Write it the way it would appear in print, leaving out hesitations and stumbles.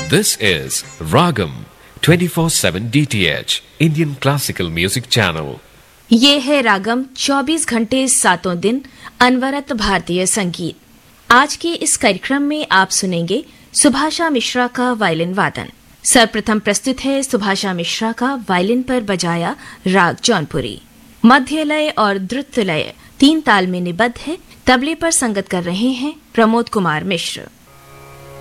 This is Ragam 24/7 DTH Indian Classical Music Channel. ये है रागम 24 घंटे सातों दिन अनवरत भारतीय संगीत। आज के इस कार्यक्रम में आप सुनेंगे सुभाषा मिश्रा का वायलिन वादन। सर्वप्रथम प्रस्तुत है सुभाषा मिश्रा का वायलिन पर बजाया राग जौनपुरी। मध्य लय और द्रुत लय 3 ताल में निबद्ध है। तबले पर संगत कर रहे हैं प्रमोद कुमार मिश्र।